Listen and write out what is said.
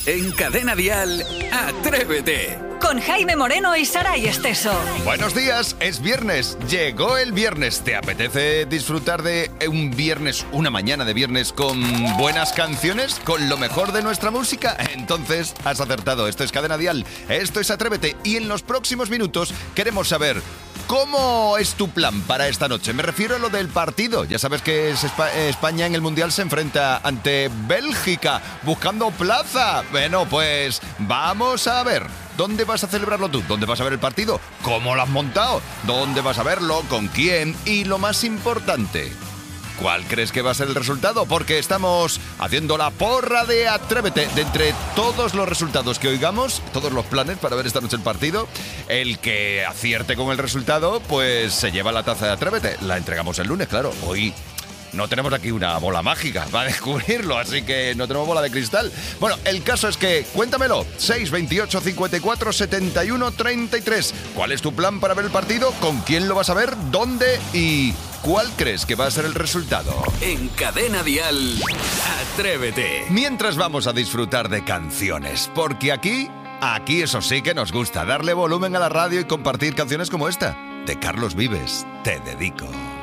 En Cadena Dial, Atrévete. Con Jaime Moreno y Saray Esteso. Buenos días, es viernes, llegó el viernes. ¿Te apetece disfrutar de un viernes, una mañana de viernes con buenas canciones, con lo mejor de nuestra música? Entonces has acertado, esto es Cadena Dial, esto es Atrévete y en los próximos minutos queremos saber ¿cómo es tu plan para esta noche? Me refiero a lo del partido. Ya sabes que España en el Mundial se enfrenta ante Bélgica buscando plaza. Bueno, pues vamos a ver. ¿Dónde vas a celebrarlo tú? ¿Dónde vas a ver el partido? ¿Cómo lo has montado? ¿Dónde vas a verlo? ¿Con quién? Y lo más importante, ¿cuál crees que va a ser el resultado? Porque estamos haciendo la porra de Atrévete. De entre todos los resultados que oigamos, todos los planes para ver esta noche el partido, el que acierte con el resultado, pues se lleva la taza de Atrévete. La entregamos el lunes, claro. Hoy no tenemos aquí una bola mágica para descubrirlo, así que no tenemos bola de cristal. Bueno, el caso es que, cuéntamelo, 628 54 71 33. ¿Cuál es tu plan para ver el partido? ¿Con quién lo vas a ver? ¿Dónde? ¿Y cuál crees que va a ser el resultado? En Cadena Dial, Atrévete. Mientras vamos a disfrutar de canciones, porque aquí eso sí que nos gusta, darle volumen a la radio y compartir canciones como esta, de Carlos Vives, Te dedico.